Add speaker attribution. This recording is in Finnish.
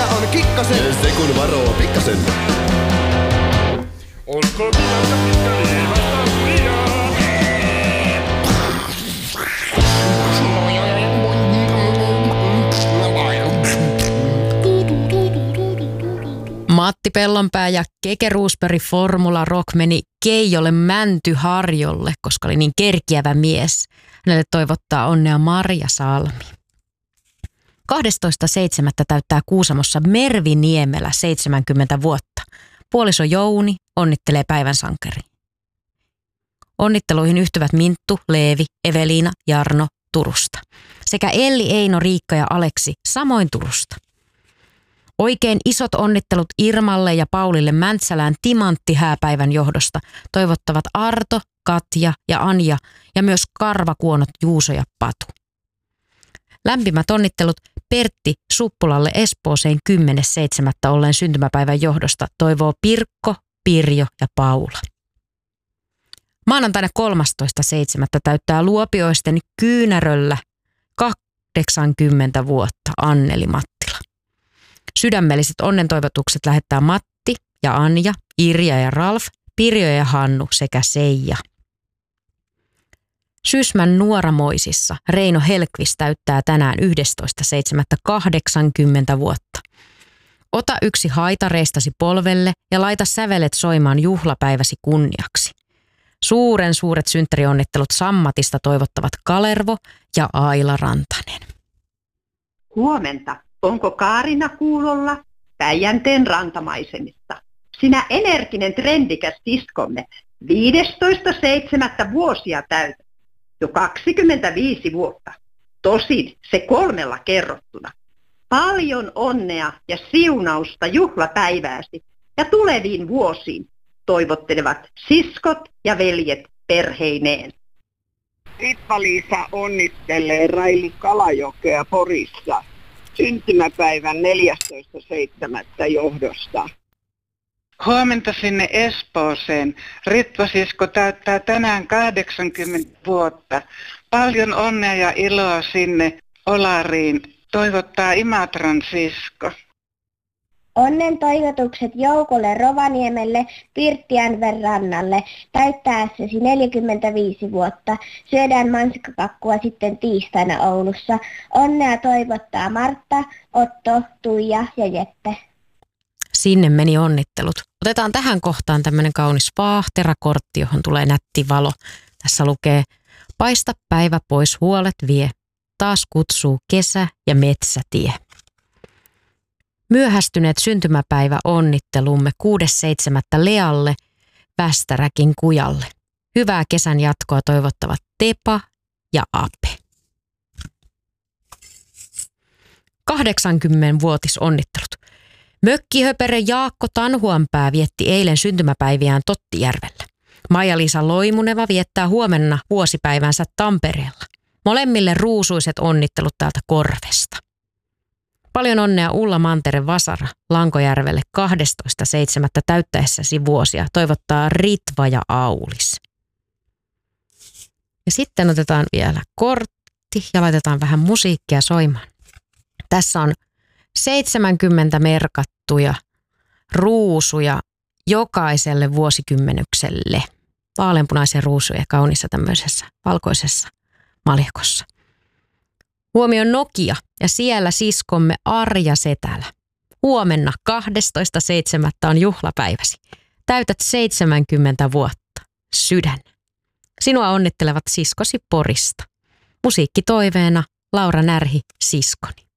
Speaker 1: Mikä on Kikkosen?
Speaker 2: Se kun varoo pikkasen.
Speaker 3: Onko kylässä pitkä liivasta kujaa?
Speaker 4: Matti Pellonpää ja Keke Roosberg Formula Rock meni Keijolle Mäntyharjolle, koska oli niin kerkiävä mies. Hänelle toivottaa onnea Marja Salmi. 12.7. täyttää Kuusamossa Mervi Niemelä 70 vuotta. Puoliso Jouni onnittelee päivän sankariin. Onnitteluihin yhtyvät Minttu, Leevi, Eveliina, Jarno Turusta. Sekä Elli, Eino, Riikka ja Aleksi samoin Turusta. Oikein isot onnittelut Irmalle ja Paulille Mäntsälään timanttihääpäivän johdosta toivottavat Arto, Katja ja Anja ja myös karvakuonot Juuso ja Patu. Lämpimät onnittelut Pertti Suppulalle Espooseen 10.7. olleen syntymäpäivän johdosta toivoo Pirkko, Pirjo ja Paula. Maanantaina 13.7. täyttää Luopioisten Kyynäröllä 80 vuotta Anneli Mattila. Sydämelliset onnentoivotukset lähettää Matti ja Anja, Irja ja Ralf, Pirjo ja Hannu sekä Seija. Sysmän Nuoramoisissa Reino Helkvist täyttää tänään 11.7. 80 vuotta. Ota yksi haitareistasi polvelle ja laita sävelet soimaan juhlapäiväsi kunniaksi. Suuret synttärionnittelut Sammatista toivottavat Kalervo ja Aila Rantanen.
Speaker 5: Huomenta. Onko Kaarina kuulolla Päijänteen rantamaisemista? Sinä energinen trendikäs siskomme 15.7. vuosia täytät. Jo 25 vuotta. Tosin se 3 kerrottuna. Paljon onnea ja siunausta juhlapäivääsi ja tuleviin vuosiin toivottelevat siskot ja veljet perheineen.
Speaker 6: Ritva-Liisa onnittelee Raili Kalajokea Porissa syntymäpäivän 14.7. johdosta.
Speaker 7: Huomenta sinne Espooseen. Ritva-sisko täyttää tänään 80 vuotta. Paljon onnea ja iloa sinne Olariin. Toivottaa Imatran sisko.
Speaker 8: Onnen toivotukset Joukolle Rovaniemelle Pirttiänven rannalle täyttäässäsi 45 vuotta. Syödään mansikkakakkua sitten tiistaina Oulussa. Onnea toivottaa Martta, Otto, Tuija ja Jeppe.
Speaker 4: Sinne meni onnittelut. Otetaan tähän kohtaan tämmöinen kaunis vaahterakortti, johon tulee nätti valo. Tässä lukee: paista päivä pois, huolet vie. Taas kutsuu kesä ja metsätie. Myöhästyneet syntymäpäivä onnittelumme 6.7. Lealle Västäräkin kujalle. Hyvää kesän jatkoa toivottavat Tepa ja Ape. 80-vuotisonnittelut. Mökkihöperö Jaakko Tanhuanpää vietti eilen syntymäpäiviään Tottijärvellä. Maija-Liisa Loimuneva viettää huomenna vuosipäivänsä Tampereella. Molemmille ruusuiset onnittelut täältä Korvesta. Paljon onnea Ulla Mantere Vasara Lankojärvelle 12.7. täyttäessäsi vuosia. Toivottaa Ritva ja Aulis. Ja sitten otetaan vielä kortti ja laitetaan vähän musiikkia soimaan. Tässä on 70 merkattuja ruusuja jokaiselle vuosikymmenykselle. Vaaleanpunaisia ruusuja kaunissa tämmöisessä valkoisessa maljakossa. Huomioon Nokia ja siellä siskomme Arja Setälä. Huomenna 12.7. on juhlapäiväsi. Täytät 70 vuotta. Sydän. Sinua onnittelevat siskosi Porista. Musiikkitoiveena Laura Närhi, siskoni.